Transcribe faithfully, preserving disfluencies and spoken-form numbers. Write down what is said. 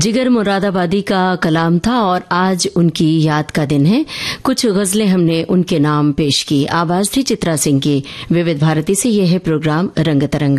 जिगर मुरादाबादी का कलाम था और आज उनकी याद का दिन है। कुछ गजलें हमने उनके नाम पेश की। आवाज थी चित्रा सिंह की। विविध भारती से यह है प्रोग्राम रंग तरंग।